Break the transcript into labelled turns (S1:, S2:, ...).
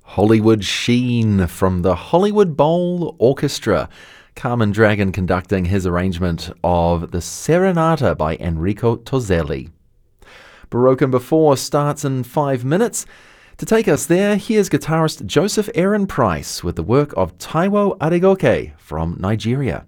S1: Hollywood Sheen from the Hollywood Bowl Orchestra. Carmen Dragon conducting his arrangement of the Serenata by Enrico Toselli. Broken Before starts in 5 minutes. To take us there, here's guitarist Joseph Aaron Price with the work of Taiwo Adegoke from Nigeria.